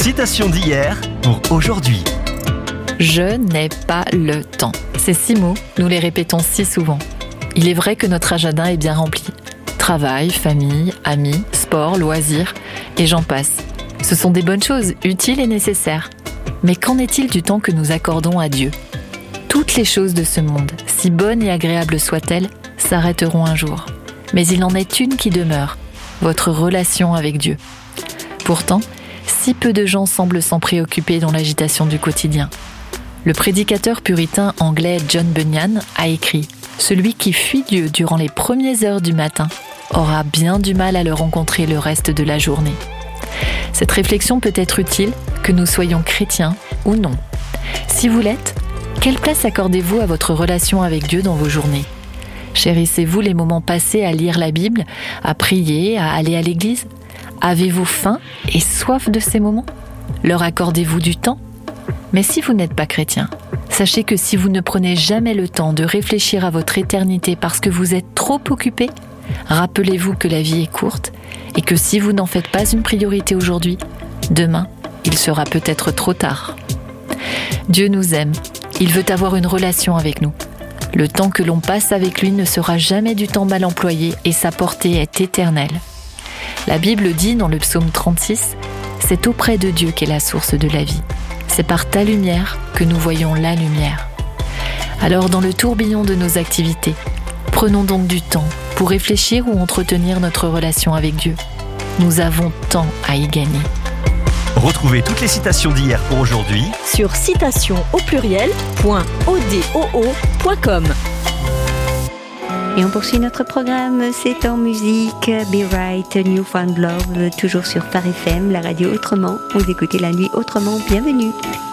Citation d'hier pour aujourd'hui. Je n'ai pas le temps. Ces 6 mots, nous les répétons si souvent. Il est vrai que notre agenda est bien rempli. Travail, famille, amis, sport, loisirs, et j'en passe. Ce sont des bonnes choses, utiles et nécessaires. Mais qu'en est-il du temps que nous accordons à Dieu ? Toutes les choses de ce monde, si bonnes et agréables soient-elles, s'arrêteront un jour. Mais il en est une qui demeure, votre relation avec Dieu. Pourtant, si peu de gens semblent s'en préoccuper dans l'agitation du quotidien. Le prédicateur puritain anglais John Bunyan a écrit « Celui qui fuit Dieu durant les premières heures du matin aura bien du mal à le rencontrer le reste de la journée. » Cette réflexion peut être utile, que nous soyons chrétiens ou non. Si vous l'êtes, quelle place accordez-vous à votre relation avec Dieu dans vos journées ? Chérissez-vous les moments passés à lire la Bible, à prier, à aller à l'église ? Avez-vous faim et soif de ces moments ? Leur accordez-vous du temps ? Mais si vous n'êtes pas chrétien, sachez que si vous ne prenez jamais le temps de réfléchir à votre éternité parce que vous êtes trop occupé, rappelez-vous que la vie est courte et que si vous n'en faites pas une priorité aujourd'hui, demain, il sera peut-être trop tard. Dieu nous aime, il veut avoir une relation avec nous. Le temps que l'on passe avec lui ne sera jamais du temps mal employé et sa portée est éternelle. La Bible dit dans le psaume 36, « C'est auprès de Dieu qu'est la source de la vie. C'est par ta lumière que nous voyons la lumière. » Alors dans le tourbillon de nos activités, prenons donc du temps pour réfléchir ou entretenir notre relation avec Dieu. Nous avons tant à y gagner. Retrouvez toutes les citations d'hier pour aujourd'hui sur citation.odoo.com. Et on poursuit notre programme, c'est en musique, Be Right, New Found Love, toujours sur Phare FM, la radio autrement. Vous écoutez La Nuit Autrement, bienvenue.